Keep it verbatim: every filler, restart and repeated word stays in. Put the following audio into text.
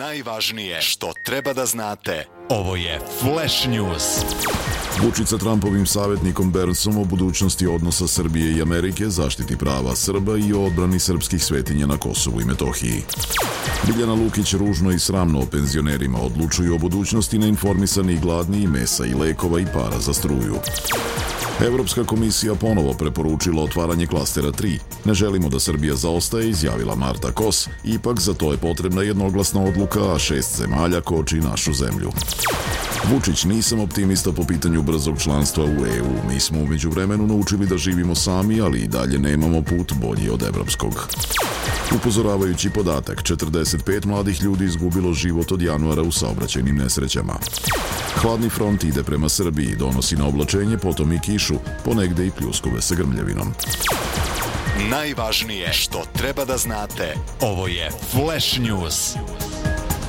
Najvažnije što treba da znate. Ovo je Flash News. Vučić sa Trumpovim savjetnikom Bernsom o budućnosti odnosa Srbije i Amerike, zaštiti prava Srba i o odbrani srpskih svetinja na Kosovu i Metohiji. Biljana Lukić ružno i sramno o penzionerima odlučuju o budućnosti neinformisani i gladni i mesa i lekova i para za struju. Evropska komisija ponovo preporučila otvaranje klastera tri. Ne želimo da Srbija zaostaje, izjavila Marta Kos. Ipak za to je potrebna jednoglasna odluka, a šest zemalja koči našu zemlju. Vučić, nisam optimista po pitanju brzog članstva u E U. Mi smo umeđu vremenu naučili da živimo sami, ali i dalje nemamo put bolji od evropskog. Upozoravajući podatak, četrdeset pet mladih ljudi izgubilo život od januara u saobraćajnim nesrećama. Hladni front ide prema Srbiji, donosi na oblačenje, potom i kišu, ponegde i pljuskove sa grmljavinom. Najvažnije što treba da znate. Ovo je Flash News.